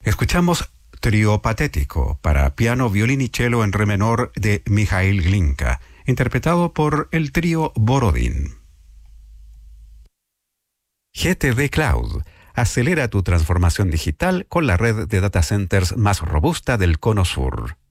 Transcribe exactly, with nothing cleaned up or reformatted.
Escuchamos Trío Patético para piano, violín y cello en re menor de Mijail Glinka, interpretado por el trío Borodín. G T D Cloud. Acelera tu transformación digital con la red de data centers más robusta del Cono Sur.